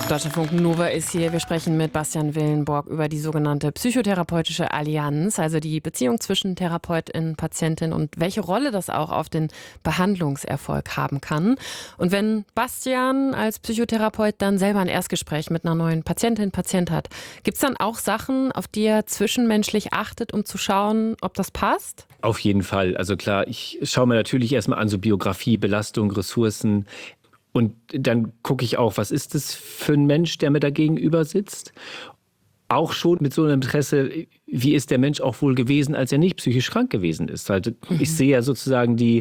Deutschlandfunk Nova ist hier. Wir sprechen mit Bastian Willenborg über die sogenannte psychotherapeutische Allianz, also die Beziehung zwischen Therapeutin, Patientin und welche Rolle das auch auf den Behandlungserfolg haben kann. Und wenn Bastian als Psychotherapeut dann selber ein Erstgespräch mit einer neuen Patientin, Patient hat, gibt es dann auch Sachen, auf die er zwischenmenschlich achtet, um zu schauen, ob das passt? Auf jeden Fall. Also klar, ich schaue mir natürlich erstmal an, so Biografie, Belastung, Ressourcen. Und dann gucke ich auch, was ist das für ein Mensch, der mir da gegenüber sitzt? Auch schon mit so einem Interesse, wie ist der Mensch auch wohl gewesen, als er nicht psychisch krank gewesen ist? Also ich sehe ja sozusagen die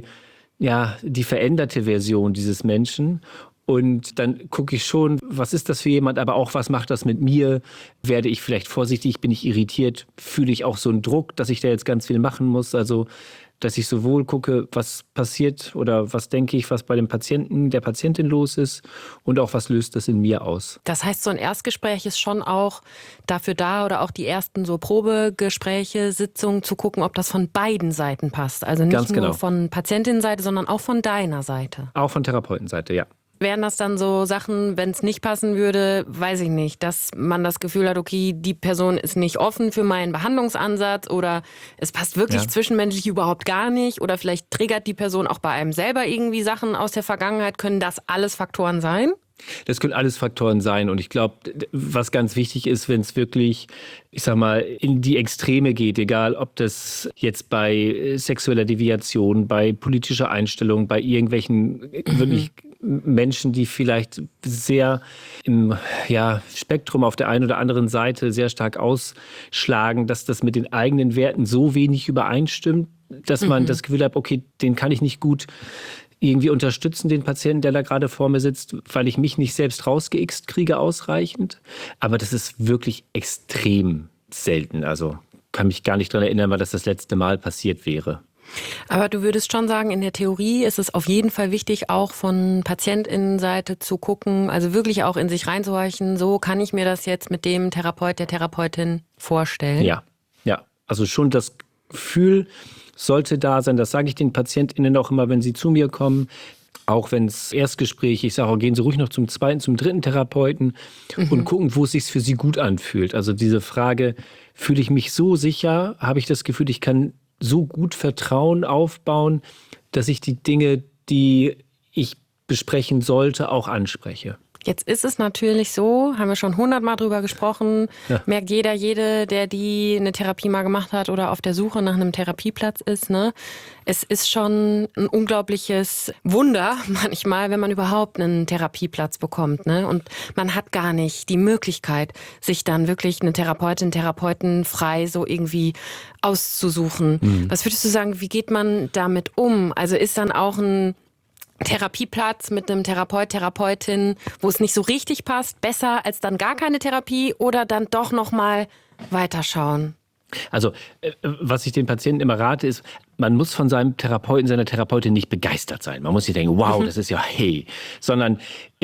veränderte Version dieses Menschen. Und dann gucke ich schon, was ist das für jemand, aber auch, was macht das mit mir? Werde ich vielleicht vorsichtig, bin ich irritiert? Fühle ich auch so einen Druck, dass ich da jetzt ganz viel machen muss? Also, dass ich sowohl gucke, was passiert oder was denke ich, was bei dem Patienten, der Patientin los ist und auch, was löst das in mir aus. Das heißt, so ein Erstgespräch ist schon auch dafür da oder auch die ersten so Probegespräche, Sitzungen zu gucken, ob das von beiden Seiten passt. Also nicht nur von Patientenseite, sondern auch von deiner Seite. Auch von Therapeutenseite, ja. Wären das dann so Sachen, wenn es nicht passen würde, weiß ich nicht, dass man das Gefühl hat, okay, die Person ist nicht offen für meinen Behandlungsansatz oder es passt wirklich zwischenmenschlich überhaupt gar nicht oder vielleicht triggert die Person auch bei einem selber irgendwie Sachen aus der Vergangenheit. Können das alles Faktoren sein? Das können alles Faktoren sein und ich glaube, was ganz wichtig ist, wenn es wirklich, ich sag mal, in die Extreme geht, egal ob das jetzt bei sexueller Deviation, bei politischer Einstellung, bei irgendwelchen wirklich Menschen, die vielleicht sehr im Spektrum auf der einen oder anderen Seite sehr stark ausschlagen, dass das mit den eigenen Werten so wenig übereinstimmt, dass man das Gefühl hat, okay, den kann ich nicht gut irgendwie unterstützen, den Patienten, der da gerade vor mir sitzt, weil ich mich nicht selbst rausgeixt kriege ausreichend. Aber das ist wirklich extrem selten. Also kann mich gar nicht daran erinnern, weil das das letzte Mal passiert wäre. Aber du würdest schon sagen, in der Theorie ist es auf jeden Fall wichtig, auch von PatientInnenseite zu gucken, also wirklich auch in sich reinzuhorchen, so kann ich mir das jetzt mit dem Therapeut, der Therapeutin vorstellen. Ja. Also schon das Gefühl sollte da sein, das sage ich den PatientInnen auch immer, wenn sie zu mir kommen, auch wenn es Erstgespräch, ich sage, gehen Sie ruhig noch zum zweiten, zum dritten Therapeuten und gucken, wo es sich für Sie gut anfühlt. Also diese Frage, fühle ich mich so sicher, habe ich das Gefühl, ich kann so gut Vertrauen aufbauen, dass ich die Dinge, die ich besprechen sollte, auch anspreche. Jetzt ist es natürlich so, haben wir schon 100-mal drüber gesprochen, merkt jede, der die eine Therapie mal gemacht hat oder auf der Suche nach einem Therapieplatz ist, ne? Es ist schon ein unglaubliches Wunder manchmal, wenn man überhaupt einen Therapieplatz bekommt, ne? Und man hat gar nicht die Möglichkeit, sich dann wirklich eine Therapeutin, Therapeuten frei so irgendwie auszusuchen. Was würdest du sagen, wie geht man damit um? Also ist dann auch ein Therapieplatz mit einem Therapeut, Therapeutin, wo es nicht so richtig passt, besser als dann gar keine Therapie oder dann doch nochmal weiterschauen? Also, was ich den Patienten immer rate, ist, man muss von seinem Therapeuten, seiner Therapeutin nicht begeistert sein. Man muss nicht denken, wow, das ist ja hey. Sondern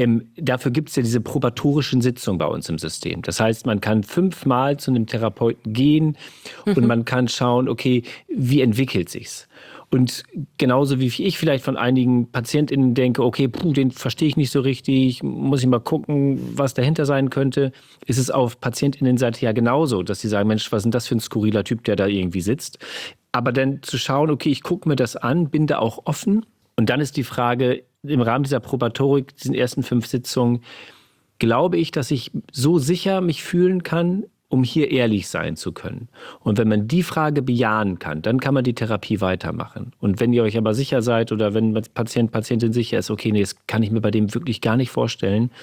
dafür gibt es ja diese probatorischen Sitzungen bei uns im System. Das heißt, man kann 5-mal zu einem Therapeuten gehen und man kann schauen, okay, wie entwickelt sich's? Und genauso wie ich vielleicht von einigen PatientInnen denke, okay, den verstehe ich nicht so richtig, muss ich mal gucken, was dahinter sein könnte, ist es auf PatientInnenseite ja genauso, dass sie sagen, Mensch, was ist denn das für ein skurriler Typ, der da irgendwie sitzt? Aber dann zu schauen, okay, ich gucke mir das an, bin da auch offen. Und dann ist die Frage, im Rahmen dieser Probatorik, diesen ersten 5 Sitzungen, glaube ich, dass ich so sicher mich fühlen kann, um hier ehrlich sein zu können. Und wenn man die Frage bejahen kann, dann kann man die Therapie weitermachen. Und wenn ihr euch aber sicher seid oder wenn Patient, Patientin sicher ist, okay, nee, das kann ich mir bei dem wirklich gar nicht vorstellen,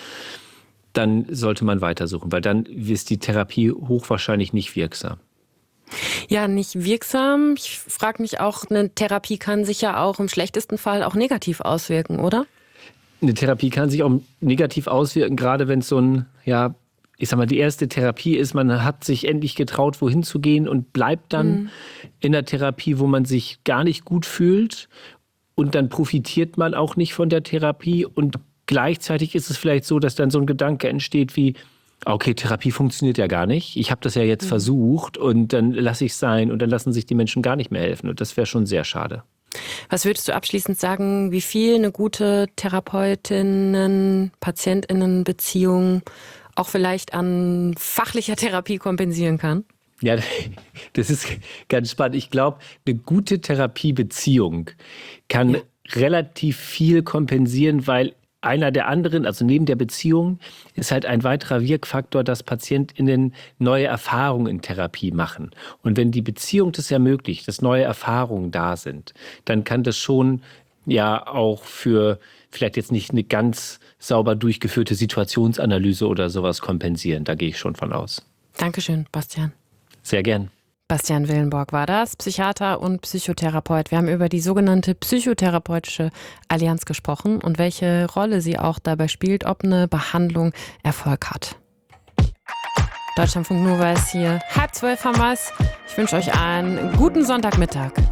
dann sollte man weitersuchen, weil dann ist die Therapie hochwahrscheinlich nicht wirksam. Ja, nicht wirksam. Ich frage mich auch, eine Therapie kann sich ja auch im schlechtesten Fall auch negativ auswirken, oder? Eine Therapie kann sich auch negativ auswirken, gerade wenn es so ein, ich sag mal, die erste Therapie ist, man hat sich endlich getraut, wohin zu gehen und bleibt dann in der Therapie, wo man sich gar nicht gut fühlt und dann profitiert man auch nicht von der Therapie und gleichzeitig ist es vielleicht so, dass dann so ein Gedanke entsteht wie, okay, Therapie funktioniert ja gar nicht, ich habe das ja jetzt versucht und dann lasse ich es sein und dann lassen sich die Menschen gar nicht mehr helfen und das wäre schon sehr schade. Was würdest du abschließend sagen, wie viel eine gute Therapeutinnen-PatientInnen-Beziehung auch vielleicht an fachlicher Therapie kompensieren kann? Ja, das ist ganz spannend. Ich glaube, eine gute Therapiebeziehung kann relativ viel kompensieren, weil einer der anderen, also neben der Beziehung, ist halt ein weiterer Wirkfaktor, dass PatientInnen neue Erfahrungen in Therapie machen. Und wenn die Beziehung das ermöglicht, dass neue Erfahrungen da sind, dann kann das schon ja auch für vielleicht jetzt nicht eine ganz sauber durchgeführte Situationsanalyse oder sowas kompensieren. Da gehe ich schon von aus. Dankeschön, Bastian. Sehr gern. Bastian Willenborg war das, Psychiater und Psychotherapeut. Wir haben über die sogenannte Psychotherapeutische Allianz gesprochen und welche Rolle sie auch dabei spielt, ob eine Behandlung Erfolg hat. Deutschlandfunk Nova ist hier. 11:30 haben wir es. Ich wünsche euch einen guten Sonntagmittag.